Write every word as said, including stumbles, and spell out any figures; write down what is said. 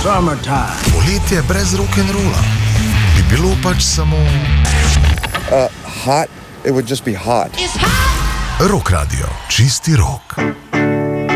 Summertime. Poletje brez rock'n'rolla bi bilo pač samo Uh, hot, it would just be hot. Rock Radio, čisti rock.